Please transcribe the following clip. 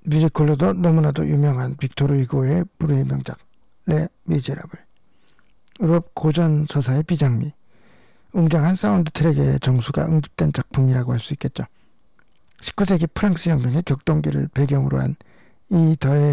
뮤지컬로도 너무나도 유명한 빅토르 위고의 불후의 명작 레 미제라블, 유럽 고전 서사의 비장미, 웅장한 사운드 트랙의 정수가 응집된 작품이라고 할 수 있겠죠. 19세기 프랑스 혁명의 격동기를 배경으로 한 이 더해